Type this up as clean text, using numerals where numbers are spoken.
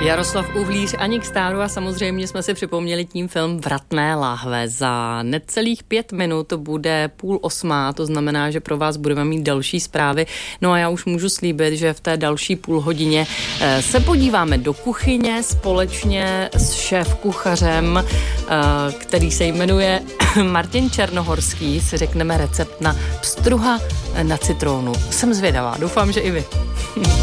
Jaroslav Uhlíř, Anik Stáru a samozřejmě jsme si připomněli tím film Vratné láhve. Za necelých 5 minut bude 7:30, to znamená, že pro vás budeme mít další zprávy. No a já už můžu slíbit, že v té další půl hodině se podíváme do kuchyně společně s šéfkuchařem, který se jmenuje Martin Černohorský. Si řekneme recept na pstruha na citrónu. Jsem zvědavá, doufám, že i vy.